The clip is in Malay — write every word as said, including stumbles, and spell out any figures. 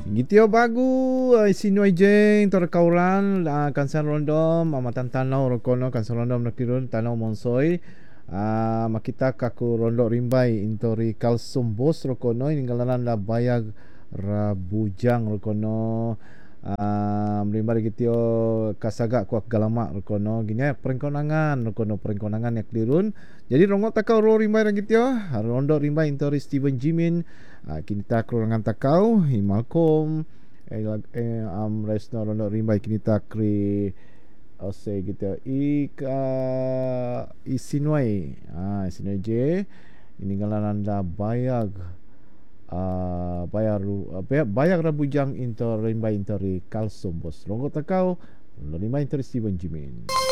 Gitio bagu sinoi jeng tor kauran ah, kansan rondom amatan tanau rokono kansan rondom nakirun tanau monsoi ah, makita kaku rondo rimbai intori kalsum bos rokono ininggalan la bayag rabujang rokono ah, mrimba gitio kasaga kuak galama rokono gini perengkonangan rokono perengkonangan yak dirun jadi rongo takau ro rimbai gitio rondo rimbai intori Steven Jimin. Uh, kinita kerurangan takau himalkom eh, eh am resno rono rimbai kinita kri ose gitu ika isinwai ah isinwai je ini ngalan anda bayag uh, bayar uh, bayag rabujang into rimbai intori kalsum bos rongo takau rimbai intori Steven Jimin.